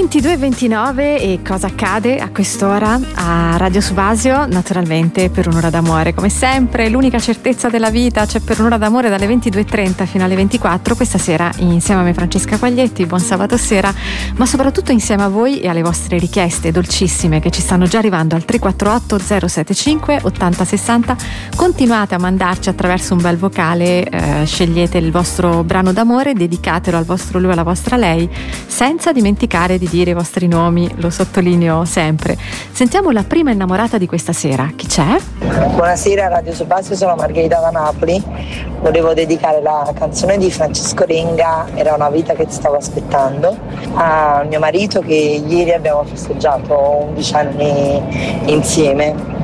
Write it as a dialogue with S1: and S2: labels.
S1: 22:29 e cosa accade a quest'ora a Radio Subasio? Naturalmente per un'ora d'amore, come sempre, l'unica certezza della vita, c'è per un'ora d'amore dalle 22:30 fino alle 24, questa sera insieme a me Francesca Quaglietti, buon sabato sera, ma soprattutto insieme a voi e alle vostre richieste dolcissime che ci stanno già arrivando al 348 075 80 60, continuate a mandarci attraverso un bel vocale, scegliete il vostro brano d'amore, dedicatelo al vostro lui o alla vostra lei, senza dimenticare di dire i vostri nomi, lo sottolineo sempre. Sentiamo la prima innamorata di questa sera. Chi c'è?
S2: Buonasera Radio Subasio, sono Margherita da Napoli. Volevo dedicare la canzone di Francesco Renga, Era una vita che ti stavo aspettando, a mio marito che ieri abbiamo festeggiato 11 anni insieme.